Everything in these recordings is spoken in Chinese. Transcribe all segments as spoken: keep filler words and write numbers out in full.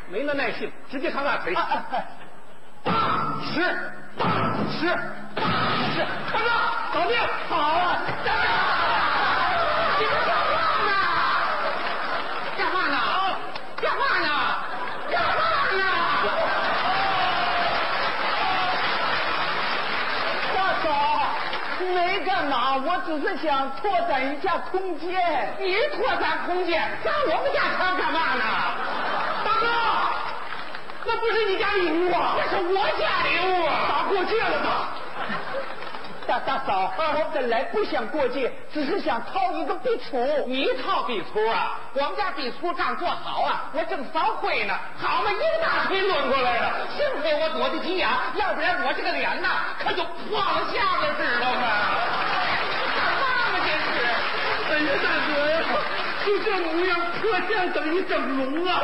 没那耐性，直接上大锤。 啊啊八十，八十，八十，看着，搞定， 好啊！ 你们干嘛呢？干嘛呢？干嘛呢？干嘛呢？ 大嫂，没干嘛，我只是想拓展一下空间。 你拓展空间，上我们家墙干嘛呢？ 大哥，那不是你家礼物啊， 这是我家礼物啊！ 打过界了吧？ 大大嫂，我本来不想过界，只是想套一个壁橱。 你套壁橱啊？我们家壁橱刚做好啊，我正扫灰呢，好嘛，一个大锤抡过来了，幸亏我躲得急呀，要不然我这个脸呐，可就破了相了，知道吗？干嘛嘛这是？ 哎呀，大哥呀，就这模样，可像等于整容啊！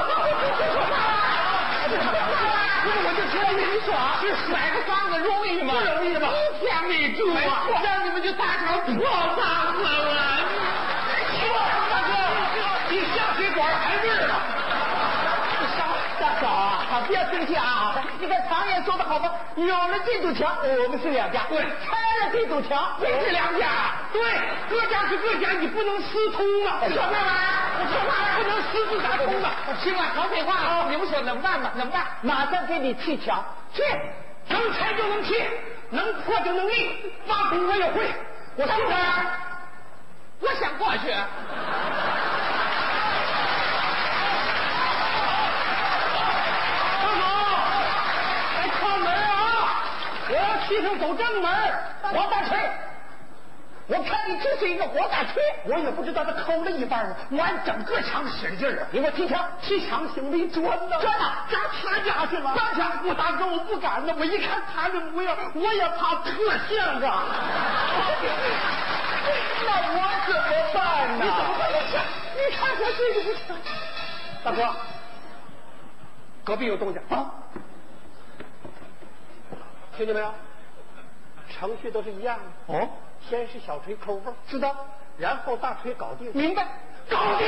我就知道你耍，是甩个房子容易吗？ 不容易吧？ 一天没住啊，让你们就打成破房子了。 大哥，你下水管还味儿呢。 大嫂啊，不要生气啊！你看常言说的好吗？有了这堵墙，我们是两家； 对， 拆了这堵墙， 我是两家。 对，各家是各家，你不能私通啊！ 说嘛玩意儿？说嘛玩意儿？ 不能私自打通啊！ 行了，好废话啊！你们说怎么办吧？怎么办？ 马上给你砌墙， 去，能拆就能砌，能破就能立，挖土我也会。我等会儿，我想过去。 我要砌成走正门， 黄大锤，我看你就是一个黄大锤。 我也不知道他抠了一半啊，我按整个墙使劲啊！ 你给我砌墙， 砌墙行没砖呢？ 砖呢？ 扎他家去了。 扎墙？ 我大哥，我不敢呢，我一看他这模样，我也怕特像啊。 那我怎么办呢？ 你怎么办？你看我这个不行。大哥，隔壁有动静啊！听见没有？程序都是一样的。哦，先是小锤抠缝，知道，然后大锤搞定。 明白？ 搞定！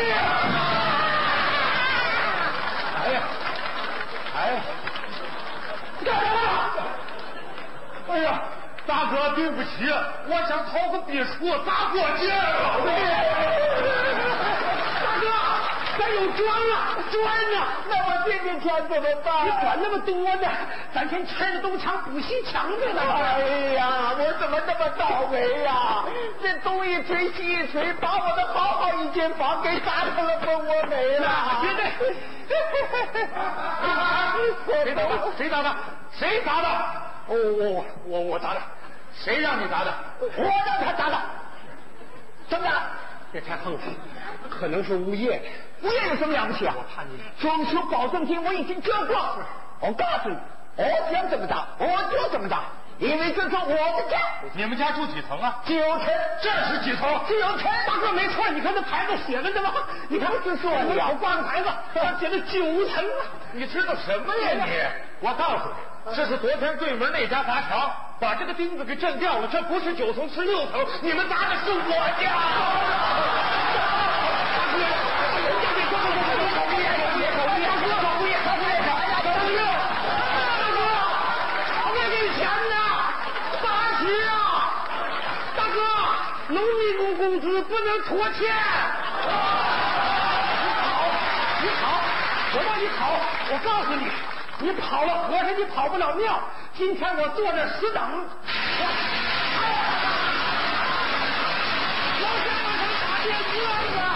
哎呀，哎呀，干什么？哎呀，大哥，对不起，我想掏个笔触，砸过界了。大哥，咱有砖啊，砖啊！ 那我这面墙怎么办？ 你管那么多呢？咱先拆了东墙补西墙去呢。 哎呀，我怎么这么倒霉呀？这东一锤西一锤，把我的好好一间房给砸成了蜂窝煤了。 别对，谁砸的？谁砸的？谁砸的？哦，我我我砸的。谁让你砸的？ 我让他砸的。怎么的？ 这太横了，可能是物业。 物业有什么了不起啊？ 我怕你装修保证金我已经交过。我告诉你，我想怎么打我就怎么打，因为这是我的家。 你们家住几层啊？ 九层。 这是几层？ 九层。 大哥没错，你看这牌子写的什么？你看是说门口挂个牌子，上写的九层啊！你知道什么呀你？我告诉你，这是昨天对门那家砸墙，把这个钉子给震掉了。这不是九层，是六层。你们砸的是我家。农民工工资不能拖欠。你跑，你跑，我让你跑。我告诉你，你跑了和尚你跑不了庙。今天我坐这死等。我老乡们打电话呀！